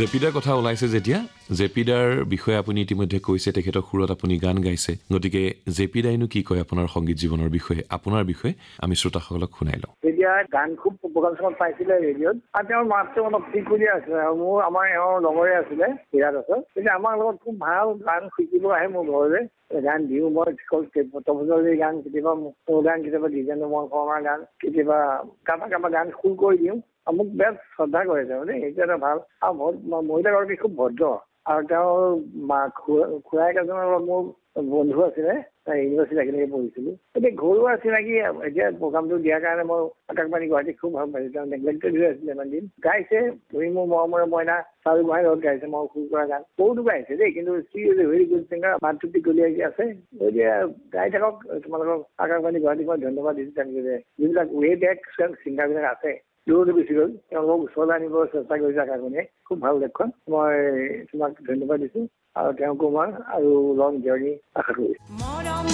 জেপিদাৰ কথা ওলাইছে যেতিয়া জেপিদাৰ বিষয়ে আপুনি ইতিমধ্যে কৈছে তেখেতৰ সুৰত আপুনি গান গাইছে গতিকে জেপিদাইনো কি কয় আপোনাৰ সংগীত জীৱনৰ বিষয়ে আপোনাৰ বিষয়ে আমি শ্ৰোতাসকলক শুনাই লওঁ তেতিয়া গান খুব প্ৰগ্ৰামত পাইছিলে ৰেডিঅ'ত আৰু তেওঁৰ মাতটো অলপ ফিকুলীয়া আছিলে আৰু আমাৰ এওঁৰ লগৰে আছিলে বিৰাট আছে তেতিয়া আমাৰ লগত খুব ভাল গান শিকিব আহে মোৰ ঘৰলৈ গান দিওঁ মই তপজলি গান কেতিয়াবা মোৰ গান কেতিয়াবা দ্বিজেন্দ্ৰ মোহন শৰ্মাৰ গান কেতিয়াবা কাৰোবাৰ গান সুৰ কৰি দিওঁ মোক বেছ শ্ৰদ্ধা কৰে তেওঁ দেই সেইটো এটা ভাল আৰু মহিলাগৰাকী খুব ভদ্ৰ আৰু তেওঁৰ খুৰায়েক এজনৰ মোৰ বন্ধু আছিলে ইউনিভাৰ্চিটি একেলগে পঢ়িছিলোঁ এতিয়া ঘৰুৱা চিনাকি এতিয়া প্ৰগ্ৰামটো দিয়াৰ কাৰণে মই আকাশবাণী গুৱাহাটীক খুব ভাল পাইছোঁ তেওঁ নেগলেক্টেড হৈ আছিলে ইমান দিন গাইছে তুমি মোৰ মৰমৰে মইনা চাৰু গোহাঁইৰ লগত গাইছে মই সুৰ কৰা গান বহুতো গাইছে দেই কিন্তু C is a very good singer মাতটো টিকলীয়াকৈ আছে এতিয়া গাই থাকক তোমালোকক আকাশবাণী গুৱাহাটীক মই ধন্যবাদ দিছোঁ তেনেকৈ যে যিবিলাক ৱে বেক ছিংগাৰবিলাক আছে দূৰলৈ গুচি গ'ল তেওঁলোকক ওচৰলৈ আনিব চেষ্টা কৰিছে আকাশবাণীয়ে খুব ভাল লক্ষণ মই তোমাক ধন্যবাদ দিছোঁ আৰু তেওঁকো মই আৰু লং জাৰ্ণি আশা কৰিছোঁ